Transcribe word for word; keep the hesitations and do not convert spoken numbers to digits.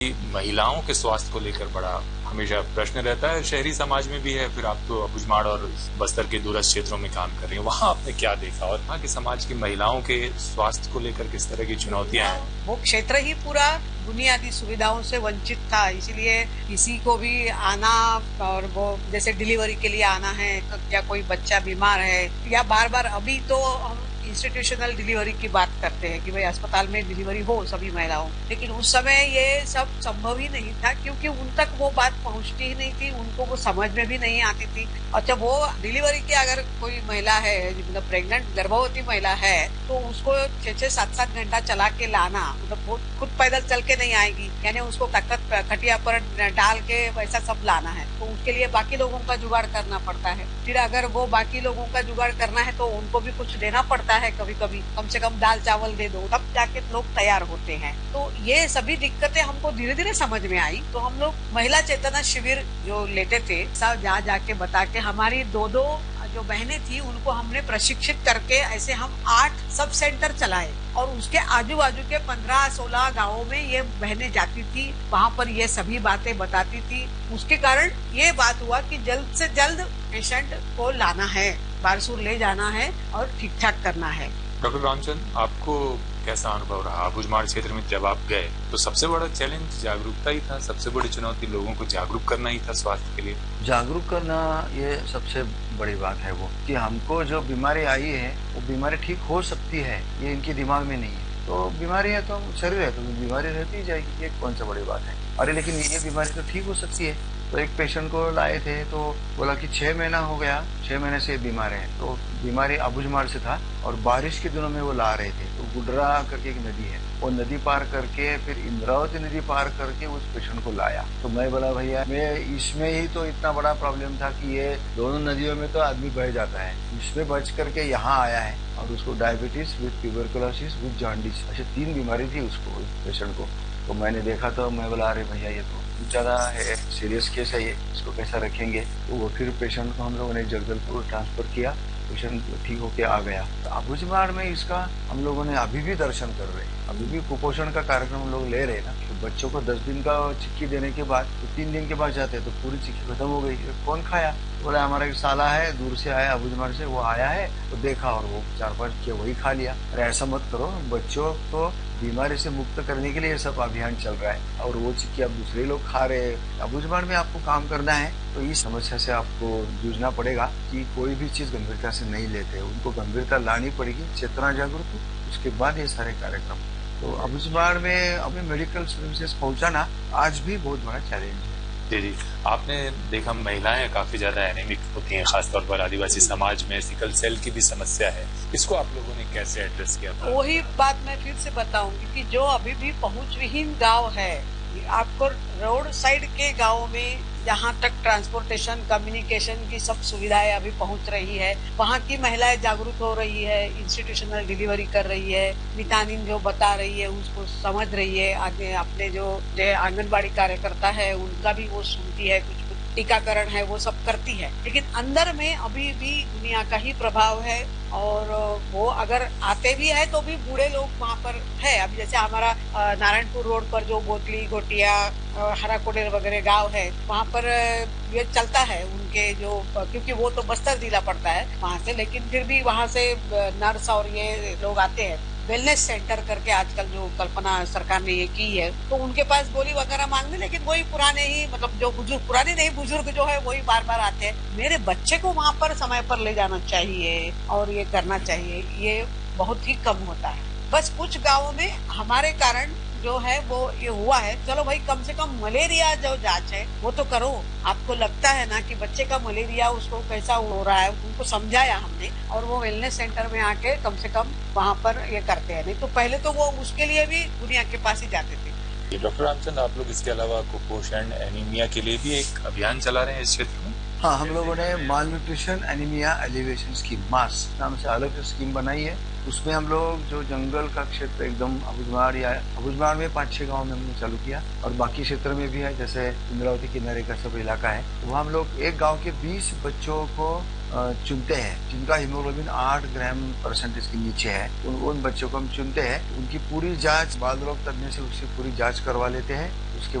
महिलाओं के स्वास्थ्य को लेकर बड़ा हमेशा प्रश्न रहता है, शहरी समाज में भी है, फिर आप तो अबुझमाड़ और बस्तर के दूरस्थ क्षेत्रों में काम कर रही हैं, वहाँ आपने क्या देखा और वहाँ के समाज की महिलाओं के स्वास्थ्य को लेकर किस तरह की चुनौतियां हैं? वो क्षेत्र ही पूरा बुनियादी सुविधाओं से वंचित था, इसलिए किसी को भी आना और वो जैसे डिलीवरी के लिए आना है या कोई बच्चा बीमार है या बार बार, अभी तो हम इंस्टीट्यूशनल डिलीवरी की बात करते हैं कि भाई अस्पताल में डिलीवरी हो सभी महिलाओं, लेकिन उस समय ये सब संभव ही नहीं था क्योंकि उन तक वो बात पहुंचती ही नहीं थी, उनको वो समझ में भी नहीं आती थी। अच्छा, वो डिलीवरी की अगर कोई महिला है, मतलब प्रेग्नेंट गर्भवती महिला है, तो उसको छह छह सात सात घंटा चला के लाना, मतलब वो खुद पैदल चल के नहीं आएगी, यानी उसको तख्त खटिया पर डाल के वैसा सब लाना है, तो उसके लिए बाकी लोगों का जुगाड़ करना पड़ता है। फिर अगर वो बाकी लोगों का जुगाड़ करना है तो उनको भी कुछ देना पड़ता है, कभी कभी कम से कम दाल चावल दे दो, तब जाके लोग तैयार होते हैं। तो ये सभी दिक्कतें हमको धीरे धीरे समझ में आई, तो हम लोग महिला चेतना शिविर जो लेते थे, सब जा जाके बता के हमारी दो दो जो बहनें थी उनको हमने प्रशिक्षित करके ऐसे हम आठ सब सेंटर चलाए और उसके आजू बाजू के पंद्रह सोलह गाँवों में ये बहनें जाती थी, वहाँ पर ये सभी बातें बताती थी। उसके कारण ये बात हुआ कि जल्द से जल्द पेशेंट को लाना है, बारसूर ले जाना है और ठीक ठाक करना है। डॉक्टर रामचंद्र, आपको कैसा अनुभव रहा? अबुझमाड़ क्षेत्र में जब आप गए तो सबसे बड़ा चैलेंज जागरूकता ही था, सबसे बड़ी चुनौती लोगों को जागरूक करना ही था स्वास्थ्य के लिए। जागरूक करना ये सबसे बड़ी बात है, वो कि हमको जो बीमारी आई है वो बीमारी ठीक हो सकती है, ये इनके दिमाग में नहीं है। तो बीमारी है तो शरीर है तो बीमारी रहती ही जाएगी, ये कौन सा बड़ी बात है। अरे लेकिन ये बीमारी तो ठीक हो सकती है। तो एक पेशेंट को लाए थे तो बोला कि छह महीना हो गया, छह महीने से बीमार है, तो बीमारी अबुझमाड़ से था और बारिश के दिनों में वो ला रहे थे। तो गुडरा करके एक नदी है, वो नदी पार करके फिर इंद्रावती नदी पार करके उस पेशेंट को लाया। तो मैं बोला भैया, मैं इसमें ही तो इतना बड़ा प्रॉब्लम था कि ये दोनों नदियों में तो आदमी बह जाता है, इसमें बच करके यहाँ आया है और उसको diabetes with tuberculosis with jaundice, ऐसे तीन बीमारी थी उसको, उस पेशेंट को। तो मैंने देखा तो मैं बोला अरे भैया ये तो ज्यादा है, सीरियस केस है ये, इसको कैसा रखेंगे। तो वो फिर पेशेंट को हम लोगों ने जगदलपुर ट्रांसफर किया, पेशेंट ठीक होके आ गया। तो अबुझमाड़ में इसका हम लोगों ने अभी भी दर्शन कर रहे हैं, अभी भी कुपोषण का कार्यक्रम हम लोग ले रहे हैं ना। तो बच्चों को दस दिन का चिक्की देने के बाद तो तीन दिन के बाद जाते हैं तो पूरी चिक्की खत्म हो गई, कौन खाया? बोला हमारा एक साला है, दूर से आया अबुझमाड़ से, वो आया है तो देखा और वो चार पांच के वही खा लिया। अरे ऐसा मत करो, बच्चों को बीमारी से मुक्त करने के लिए सब अभियान चल रहा है और वो चिक्की अब दूसरे लोग खा रहे हैं। अबुझमाड़ में आपको काम करना है तो इस समस्या से आपको जूझना पड़ेगा कि कोई भी चीज गंभीरता से नहीं लेते, उनको गंभीरता लानी पड़ेगी, चेतना जागरूक, उसके बाद ये सारे कार्यक्रम। तो अबुझमाड़ में अपने मेडिकल सर्विसेज पहुंचाना आज भी बहुत बड़ा चैलेंज है। जी जी, आपने देखा महिलाएं काफी ज्यादा एनीमिक होती हैं, खासतौर पर आदिवासी समाज में सिकल सेल की भी समस्या है, इसको आप लोगों ने कैसे एड्रेस किया था? वही बात मैं फिर से बताऊंगी कि जो अभी भी पहुंच विहीन गांव है, आपको रोड साइड के गाँव में जहाँ तक ट्रांसपोर्टेशन कम्युनिकेशन की सब सुविधाएं अभी पहुंच रही है, वहाँ की महिलाएं जागरूक हो रही है, इंस्टीट्यूशनल डिलीवरी कर रही है, विटामिन जो बता रही है उसको समझ रही है, आगे अपने जो आंगनबाड़ी कार्यकर्ता है उनका भी वो सुनती है, कुछ कुछ टीकाकरण है वो सब करती है। लेकिन अंदर में अभी भी दुनिया का ही प्रभाव है और वो अगर आते भी है तो भी बूढ़े लोग वहाँ पर है। अभी जैसे हमारा नारायणपुर रोड पर जो बोतली गोटिया हरा कोडेर वगैरह गांव है, वहाँ पर ये चलता है उनके जो, क्योंकि वो तो बस्तर जिला पड़ता है वहाँ से, लेकिन फिर भी वहाँ से नर्स और ये लोग आते हैं। वेलनेस सेंटर करके आजकल जो कल्पना सरकार ने ये की है, तो उनके पास गोली वगैरह मांगने, लेकिन वही पुराने ही, मतलब जो बुजुर्ग, पुराने नहीं बुजुर्ग जो है वही बार बार आते हैं। मेरे बच्चे को वहाँ पर समय पर ले जाना चाहिए और ये करना चाहिए, ये बहुत ही कम होता है। बस कुछ गाँवों में हमारे कारण जो है वो ये हुआ है। चलो भाई, कम से कम मलेरिया जो जांच है वो तो करो। आपको लगता है ना कि बच्चे का मलेरिया उसको कैसा हो रहा है, उनको समझाया हमने और वो वेलनेस सेंटर में आके कम से कम वहाँ पर ये करते हैं, नहीं तो पहले तो वो उसके लिए भी दुनिया के पास ही जाते थे। डॉक्टर रामचंद्र, आप लोग इसके अलावा कुपोषण एनीमिया के लिए भी एक अभियान चला रहे हैं इस क्षेत्र में? हाँ, हम लोगों ने माल न्यूट्रिशन एनीमिया एलिवेशन स्कीम मास नाम से अलग स्कीम बनाई है। उसमें हम लोग जो जंगल का क्षेत्र एकदम अबुझमाड़ या अबुझमाड़ में पाँच छह गांव में हमने चालू किया और बाकी क्षेत्र में भी है, जैसे इंद्रावती किनारे का सब इलाका है, वो हम लोग एक गांव के बीस बच्चों को चुनते हैं जिनका हीमोग्लोबिन आठ ग्राम परसेंटेज के नीचे है। उन, उन बच्चों को हम चुनते हैं, उनकी पूरी जांच बाल रोग तज्ञ से उसकी पूरी जांच करवा लेते हैं